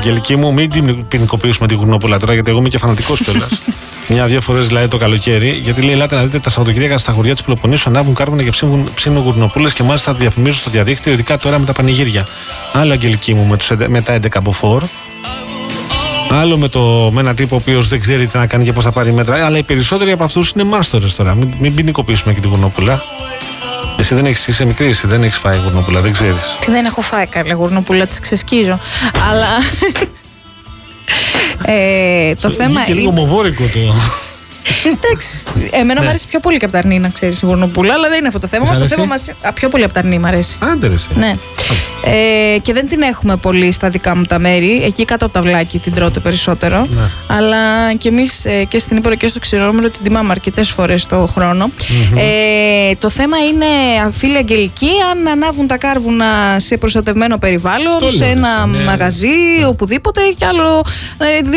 Αγγελική μου, μην την ποινικοποιήσουμε την γουρνοπούλα τώρα, γιατί εγώ είμαι και φανατικός κιόλας. Μια-δύο φορές δηλαδή το καλοκαίρι, γιατί λέει: ελάτε να δείτε τα Σαββατοκύριακα στα χωριά της Πελοποννήσου ανάβουν κάρβουνα και ψήνουν γουρνοπούλες και μάλιστα τα διαφημίζουν στο διαδίκτυο, ειδικά τώρα με τα πανηγύρια. Άλλο Αγγελική μου με τα 11 μποφόρ. Άλλο με έναν τύπο ο οποίος δεν ξέρει τι να κάνει και πώς θα πάρει μέτρα. Αλλά οι περισσότεροι από αυτούς είναι μάστορες τώρα. Μην ποινικοποιήσουμε και τη γουρνοπούλα. Εσύ δεν έχεις, είσαι μικρή, εσύ δεν έχεις φάει γουρνοπούλα, δεν ξέρεις. Τι δεν έχω φάει καλή γουρνοπούλα, τις ξεσκίζω. Αλλά. Το θέμα είναι. Και λίγο μοβόρικο το. Εντάξει. Εμένα μου αρέσει πιο πολύ και από τα αρνί, να ξέρεις, η γουρνοπούλα, αλλά δεν είναι αυτό το θέμα. Το θέμα μας. Πιο πολύ από τα αρνί μου αρέσει. Άντε ρε. Ναι. Και δεν την έχουμε πολύ στα δικά μου τα μέρη. Εκεί κάτω από τα βλάκι την τρώτε περισσότερο. Ναι. Αλλά και εμείς και στην Ήπειρο και στο Ξηρόμερο την τιμάμε αρκετές φορές το χρόνο. Το θέμα είναι, φίλοι Αγγελική, αν ανάβουν τα κάρβουνα σε προστατευμένο περιβάλλον, σε ένα μαγαζί, οπουδήποτε, και άλλο.